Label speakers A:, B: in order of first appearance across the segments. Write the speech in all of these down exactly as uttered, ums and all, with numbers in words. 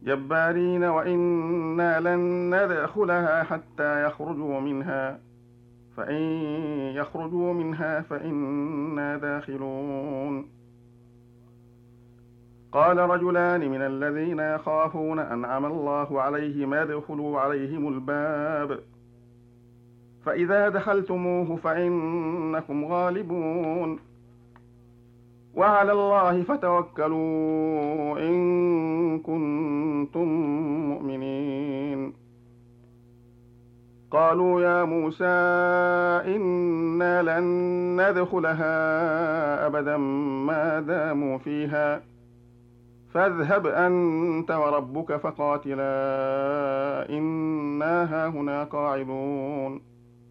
A: جبارين وإنا لن ندخلها حتى يخرجوا منها فإن يخرجوا منها فإنا داخلون. قال رجلان من الذين يخافون أنعم الله عليهم ادخلوا عليهم الباب فإذا دخلتموه فإنكم غالبون وعلى الله فتوكلوا إن كنتم مؤمنين. قالوا يا موسى إنا لن ندخلها أبدا ما داموا فيها فاذهب أنت وربك فقاتلا إنا هاهنا قاعدون.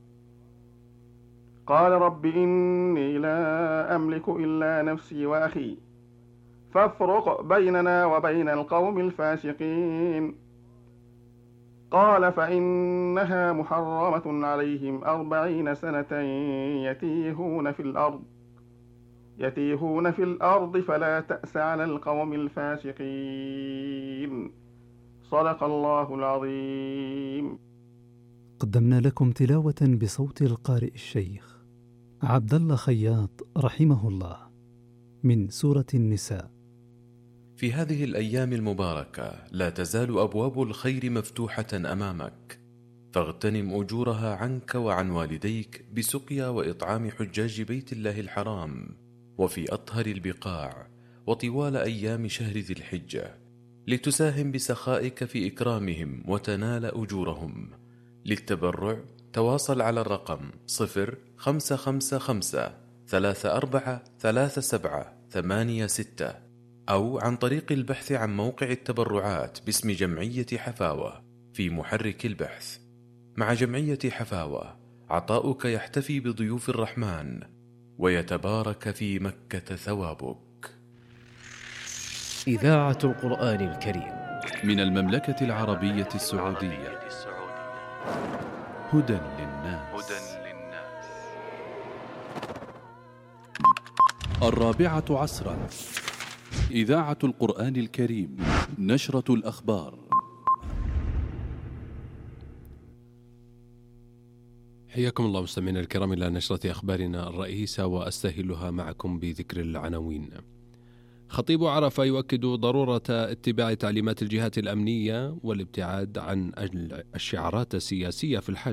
A: قال رب إني لا أملك إلا نفسي وأخي فافرق بيننا وبين القوم الفاسقين. قال فإنها محرمة عليهم أربعين سنة يتيهون في الأرض يتيهون في الأرض فلا تأس على القوم الفاسقين. صدق الله العظيم.
B: قدمنا لكم تلاوة بصوت القارئ الشيخ عبد الله خياط رحمه الله من سورة النساء.
C: في هذه الأيام المباركة لا تزال أبواب الخير مفتوحة أمامك، فاغتنم أجورها عنك وعن والديك بسقيا وإطعام حجاج بيت الله الحرام وفي أطهر البقاع وطوال أيام شهر ذي الحجة، لتساهم بسخائك في إكرامهم وتنال أجورهم. للتبرع تواصل على الرقم صفر خمسة خمسة خمسة ثلاثة أربعة ثلاثة سبعة ثمانية ستة أو عن طريق البحث عن موقع التبرعات باسم جمعية حفاوة في محرك البحث. مع جمعية حفاوة عطاؤك يحتفي بضيوف الرحمن ويتبارك في مكة ثوابك.
D: إذاعة القرآن الكريم
E: من المملكة العربية السعودية. هدى للناس. الرابعة عصرا. إذاعة القرآن الكريم. نشرة الأخبار.
F: حياكم الله مستمعينا الكرام إلى نشرة أخبارنا الرئيسة، وأستهلها معكم بذكر العناوين. خطيب عرفة يؤكد ضرورة اتباع تعليمات الجهات الأمنية والابتعاد عن الشعارات السياسية في الحج.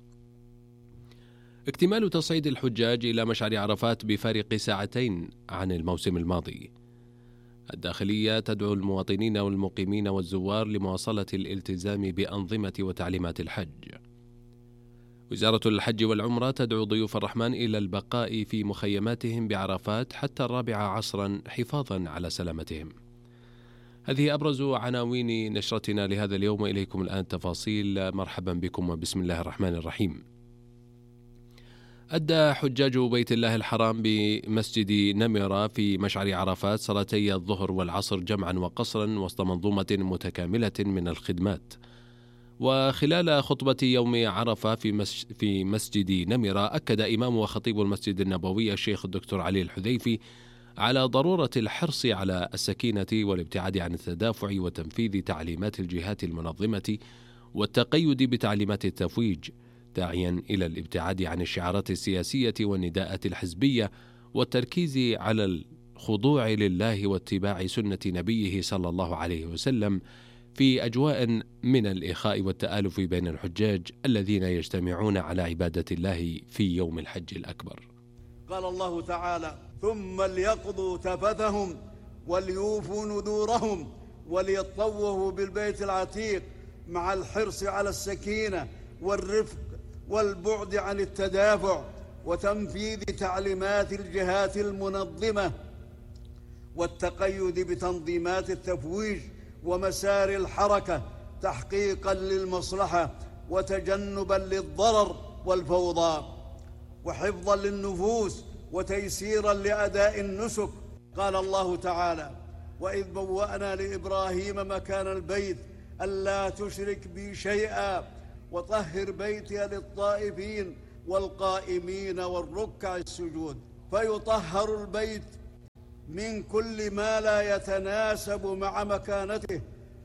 F: اكتمال تصعيد الحجاج إلى مشعر عرفات بفارق ساعتين عن الموسم الماضي. الداخلية تدعو المواطنين والمقيمين والزوار لمواصلة الالتزام بأنظمة وتعليمات الحج. وزارة الحج والعمرة تدعو ضيوف الرحمن إلى البقاء في مخيماتهم بعرفات حتى الرابعة عصرا حفاظا على سلامتهم. هذه أبرز عناوين نشرتنا لهذا اليوم، إليكم الآن تفاصيل. مرحبا بكم وبسم الله الرحمن الرحيم. أدى حجاج بيت الله الحرام بمسجد نمرة في مشعر عرفات صلاتي الظهر والعصر جمعا وقصرا وسط منظومة متكاملة من الخدمات. وخلال خطبة يوم عرفة في مسجد نمرة أكد إمام وخطيب المسجد النبوي الشيخ الدكتور علي الحذيفي على ضرورة الحرص على السكينة والابتعاد عن التدافع وتنفيذ تعليمات الجهات المنظمة والتقيد بتعليمات التفويج، داعيا إلى الابتعاد عن الشعارات السياسية والنداءات الحزبية والتركيز على الخضوع لله واتباع سنة نبيه صلى الله عليه وسلم في أجواء من الإخاء والتآلف بين الحجاج الذين يجتمعون على عبادة الله في يوم الحج الأكبر.
G: قال الله تعالى: ثم ليقضوا تفثهم وليوفوا نذورهم وليطوفوا بالبيت العتيق، مع الحرص على السكينة والرفق والبعد عن التدافع وتنفيذ تعليمات الجهات المنظمة والتقيد بتنظيمات التفويج ومسار الحركة تحقيقا للمصلحة وتجنبا للضرر والفوضى وحفظا للنفوس وتيسيرا لأداء النسك. قال الله تعالى: وإذ بوأنا لإبراهيم مكان البيت ألا تشرك بي شيئا وطهر بيتي للطائفين والقائمين والركع السجود. فيطهر البيت من كل ما لا يتناسب مع مكانته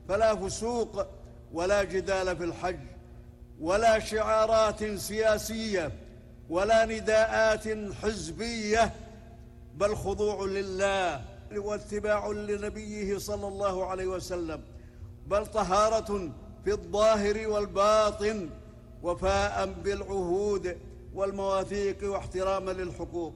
G: فلا فسوق ولا جدال في الحج، ولا شعارات سياسية ولا نداءات حزبية، بل خضوع لله واتباع لنبيه صلى الله عليه وسلم، بل طهارة في الظاهر والباطن، وفاء بالعهود والمواثيق واحتراما للحقوق.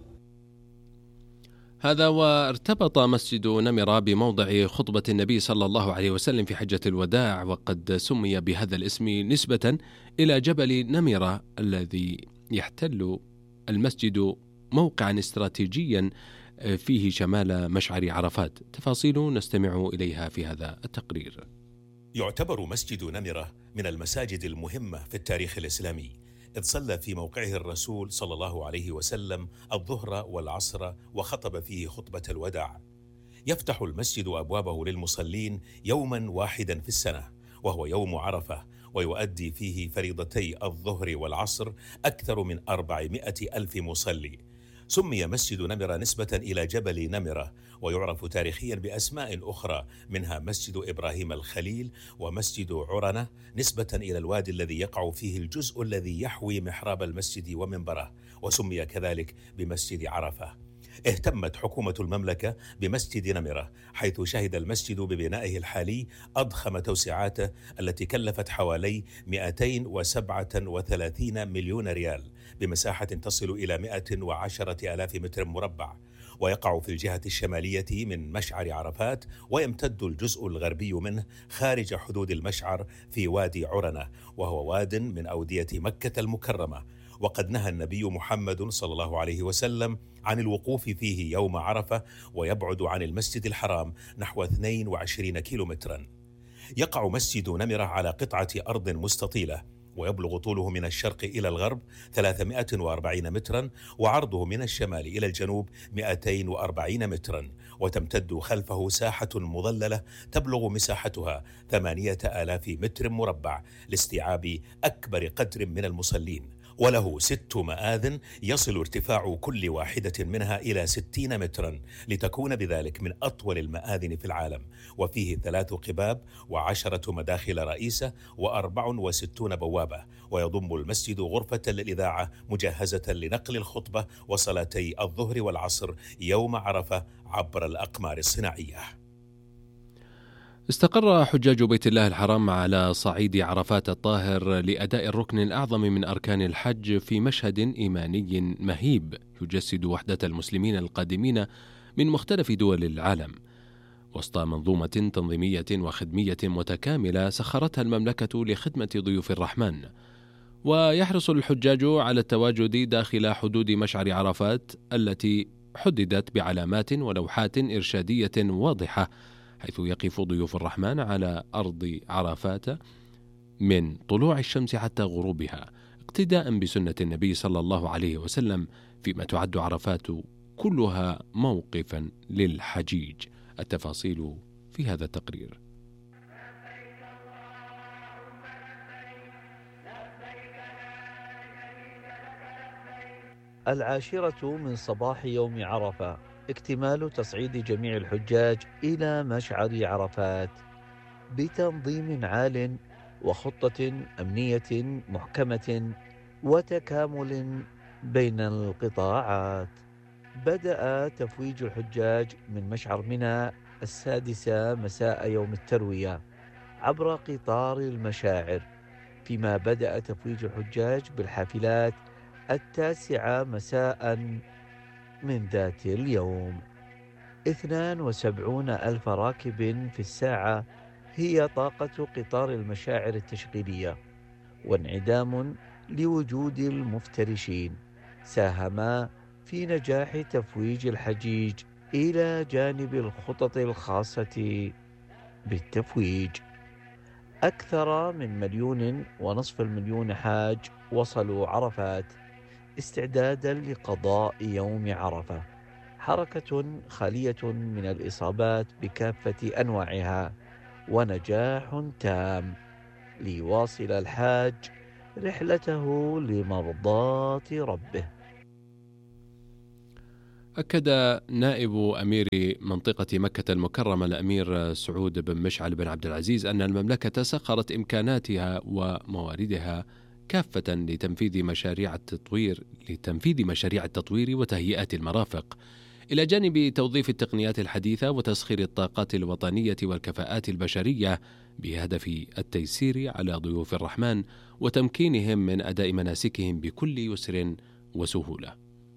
F: هذا وارتبط مسجد نمرة بموضع خطبة النبي صلى الله عليه وسلم في حجة الوداع، وقد سمي بهذا الاسم نسبة إلى جبل نمرة الذي يحتل المسجد موقعا استراتيجيا فيه شمال مشعر عرفات. تفاصيل نستمع إليها في هذا التقرير.
D: يعتبر مسجد نمرة من المساجد المهمة في التاريخ الإسلامي، إذ صلى في موقعه الرسول صلى الله عليه وسلم الظهر والعصر وخطب فيه خطبة الوداع. يفتح المسجد أبوابه للمصلين يوما واحدا في السنة، وهو يوم عرفة، ويؤدي فيه فريضتي الظهر والعصر أكثر من أربعمائة ألف مصلي. سمي مسجد نمرة نسبة إلى جبل نمرة، ويعرف تاريخيا بأسماء أخرى، منها مسجد إبراهيم الخليل ومسجد عرنة، نسبة إلى الوادي الذي يقع فيه الجزء الذي يحوي محراب المسجد ومنبره، وسمي كذلك بمسجد عرفة. اهتمت حكومة المملكة بمسجد نمرة، حيث شهد المسجد ببنائه الحالي أضخم توسعاته التي كلفت حوالي مئتين وسبعة وثلاثين مليون ريال، بمساحة تصل إلى مئة وعشرة آلاف متر مربع، ويقع في الجهة الشمالية من مشعر عرفات، ويمتد الجزء الغربي منه خارج حدود المشعر في وادي عرنة، وهو واد من أودية مكة المكرمة. وقد نهى النبي محمد صلى الله عليه وسلم عن الوقوف فيه يوم عرفة، ويبعد عن المسجد الحرام نحو اثنين وعشرين كيلومترا. يقع مسجد نمرة على قطعة أرض مستطيلة، ويبلغ طوله من الشرق إلى الغرب ثلاثمائة وأربعين مترا، وعرضه من الشمال إلى الجنوب مئتين وأربعين مترا، وتمتد خلفه ساحة مظللة تبلغ مساحتها ثمانية آلاف متر مربع لاستيعاب أكبر قدر من المصلين، وله ست مآذن يصل ارتفاع كل واحدة منها إلى ستين مترا، لتكون بذلك من أطول المآذن في العالم، وفيه ثلاث قباب وعشرة مداخل رئيسة وأربع وستون بوابة. ويضم المسجد غرفة للإذاعة مجهزة لنقل الخطبة وصلاتي الظهر والعصر يوم عرفة عبر الأقمار الصناعية.
F: استقر حجاج بيت الله الحرام على صعيد عرفات الطاهر لأداء الركن الأعظم من أركان الحج في مشهد إيماني مهيب يجسد وحدة المسلمين القادمين من مختلف دول العالم، وسط منظومة تنظيمية وخدمية متكاملة سخرتها المملكة لخدمة ضيوف الرحمن. ويحرص الحجاج على التواجد داخل حدود مشعر عرفات التي حددت بعلامات ولوحات إرشادية واضحة، حيث يقف ضيوف الرحمن على أرض عرفات من طلوع الشمس حتى غروبها، اقتداء بسنة النبي صلى الله عليه وسلم، فيما تعد عرفات كلها موقفا للحجيج. التفاصيل في هذا التقرير.
H: العاشرة من صباح يوم عرفة اكتمال تصعيد جميع الحجاج إلى مشعر عرفات بتنظيم عال وخطة أمنية محكمة وتكامل بين القطاعات. بدأ تفويج الحجاج من مشعر منى السادسة مساء يوم التروية عبر قطار المشاعر، فيما بدأ تفويج الحجاج بالحافلات التاسعة مساء من ذات اليوم. اثنان وسبعون ألف راكب في الساعة هي طاقة قطار المشاعر التشغيلية، وانعدام لوجود المفترشين ساهما في نجاح تفويج الحجيج إلى جانب الخطط الخاصة بالتفويج. أكثر من مليون ونصف المليون حاج وصلوا عرفات استعدادا لقضاء يوم عرفة، حركة خالية من الإصابات بكافة أنواعها، ونجاح تام ليواصل الحاج رحلته لمرضاة ربه.
F: أكد نائب أمير منطقة مكة المكرمة الأمير سعود بن مشعل بن عبد العزيز أن المملكة سخرت إمكاناتها ومواردها كافة لتنفيذ مشاريع التطوير لتنفيذ مشاريع التطوير وتهيئة المرافق، إلى جانب توظيف التقنيات الحديثة وتسخير الطاقات الوطنية والكفاءات البشرية بهدف التيسير على ضيوف الرحمن وتمكينهم من أداء مناسكهم بكل يسر وسهولة.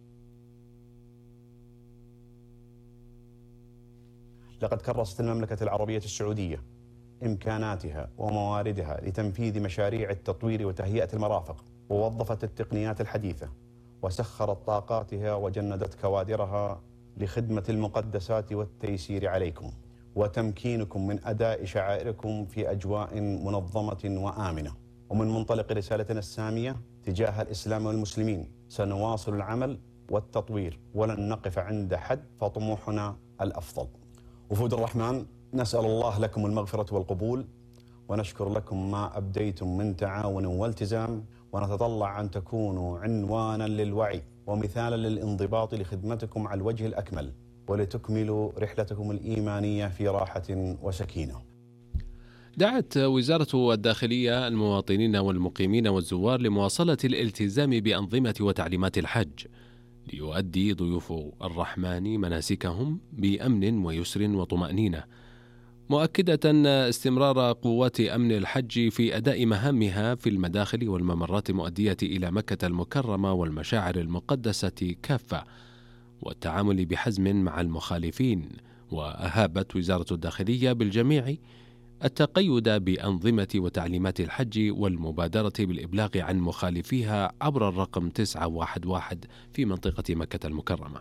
I: لقد كرست المملكة العربية السعودية إمكاناتها ومواردها لتنفيذ مشاريع التطوير وتهيئة المرافق، ووظفت التقنيات الحديثة وسخرت طاقاتها وجندت كوادرها لخدمة المقدسات والتيسير عليكم وتمكينكم من أداء شعائركم في أجواء منظمة وآمنة. ومن منطلق رسالتنا السامية تجاه الإسلام والمسلمين سنواصل العمل والتطوير ولن نقف عند حد، فطموحنا الأفضل. وفود الرحمن، نسأل الله لكم المغفرة والقبول، ونشكر لكم ما أبديتم من تعاون والتزام، ونتطلع أن تكونوا عنوانا للوعي ومثالا للانضباط لخدمتكم على الوجه الأكمل، ولتكملوا رحلتكم الإيمانية في راحة وسكينة.
F: دعت وزارة الداخلية المواطنين والمقيمين والزوار لمواصلة الالتزام بأنظمة وتعليمات الحج، ليؤدي ضيوف الرحمن مناسكهم بأمن ويسر وطمأنينة، مؤكدة استمرار قوات أمن الحج في أداء مهامها في المداخل والممرات المؤدية إلى مكة المكرمة والمشاعر المقدسة كافة، والتعامل بحزم مع المخالفين. وأهابت وزارة الداخلية بالجميع التقيد بأنظمة وتعليمات الحج والمبادرة بالإبلاغ عن مخالفيها عبر الرقم تسعة واحد واحد في منطقة مكة المكرمة.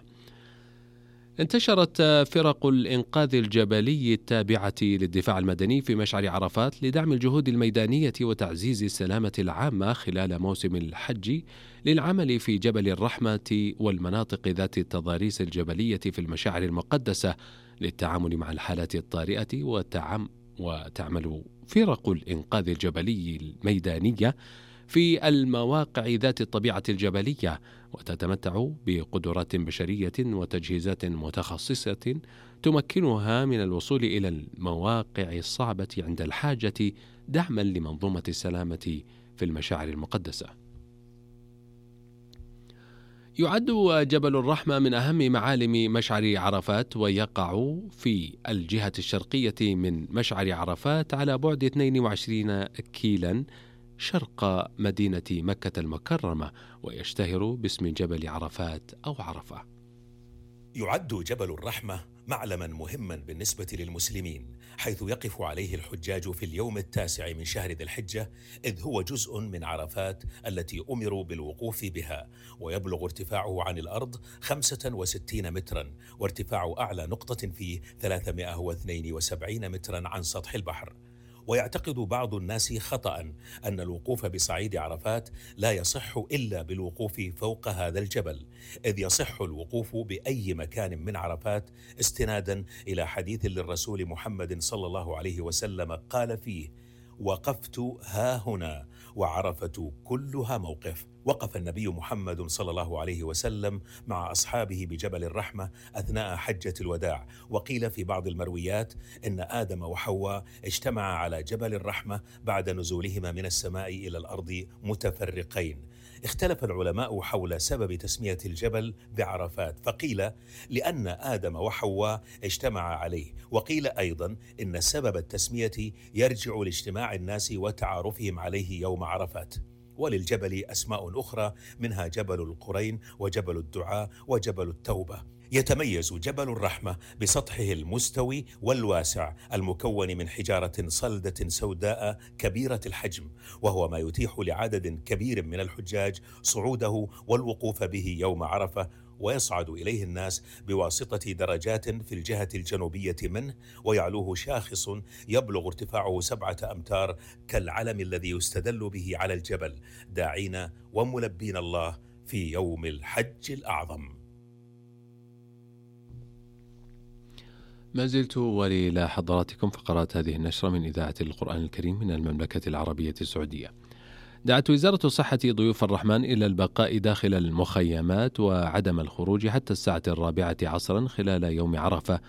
F: انتشرت فرق الإنقاذ الجبلي التابعة للدفاع المدني في مشعر عرفات لدعم الجهود الميدانية وتعزيز السلامة العامة خلال موسم الحج للعمل في جبل الرحمة والمناطق ذات التضاريس الجبلية في المشاعر المقدسة للتعامل مع الحالات الطارئة وتعم وتعمل فرق الإنقاذ الجبلي الميدانية في المواقع ذات الطبيعة الجبلية، وتتمتع بقدرات بشرية وتجهيزات متخصصة تمكنها من الوصول إلى المواقع الصعبة عند الحاجة، دعما لمنظومة السلامة في المشاعر المقدسة. يعد جبل الرحمة من أهم معالم مشعر عرفات، ويقع في الجهة الشرقية من مشعر عرفات على بعد اثنين وعشرين كيلا شرق مدينة مكة المكرمة، ويشتهر باسم جبل عرفات أو عرفة.
D: يعد جبل الرحمة معلما مهما بالنسبة للمسلمين، حيث يقف عليه الحجاج في اليوم التاسع من شهر ذي الحجة، إذ هو جزء من عرفات التي أمروا بالوقوف بها، ويبلغ ارتفاعه عن الأرض خمسة وستين مترا، وارتفاع أعلى نقطة فيه ثلاثمائة واثنين وسبعين مترا عن سطح البحر. ويعتقد بعض الناس خطأ أن الوقوف بصعيد عرفات لا يصح إلا بالوقوف فوق هذا الجبل، إذ يصح الوقوف بأي مكان من عرفات استنادا إلى حديث للرسول محمد صلى الله عليه وسلم قال فيه: وقفت ها هنا وعرفة كلها موقف. وقف النبي محمد صلى الله عليه وسلم مع أصحابه بجبل الرحمة أثناء حجة الوداع، وقيل في بعض المرويات إن آدم وحواء اجتمعا على جبل الرحمة بعد نزولهما من السماء إلى الأرض متفرقين. اختلف العلماء حول سبب تسمية الجبل بعرفات، فقيل لأن آدم وحواء اجتمعا عليه، وقيل أيضا إن سبب التسمية يرجع لاجتماع الناس وتعارفهم عليه يوم عرفات. وللجبل أسماء أخرى، منها جبل القرين وجبل الدعاء وجبل التوبة. يتميز جبل الرحمة بسطحه المستوي والواسع المكون من حجارة صلدة سوداء كبيرة الحجم، وهو ما يتيح لعدد كبير من الحجاج صعوده والوقوف به يوم عرفة، ويصعد إليه الناس بواسطة درجات في الجهة الجنوبية منه، ويعلوه شاخص يبلغ ارتفاعه سبعة أمتار كالعلم الذي يستدل به على الجبل، داعين وملبين الله في يوم الحج الأعظم.
F: ما زلت ولي إلى حضراتكم فقرات هذه النشرة من إذاعة القرآن الكريم من المملكة العربية السعودية. دعت وزارة الصحة ضيوف الرحمن إلى البقاء داخل المخيمات وعدم الخروج حتى الساعة الرابعة عصرا خلال يوم عرفة،